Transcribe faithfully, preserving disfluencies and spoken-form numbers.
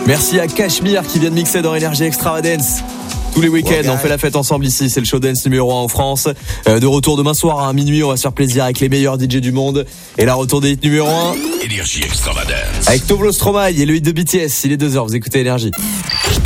Merci à Cachemire qui vient de mixer dans Energy Extravagance. Tous les week-ends, okay. On fait la fête ensemble ici. C'est le show dance numéro un en France. Euh, de retour demain soir à minuit. On va se faire plaisir avec les meilleurs D J du monde. Et la retour des hits numéro un. Energy Extravagance. Avec Toblo Stromae et le hit de B T S. Il est deux heures. Vous écoutez Energy.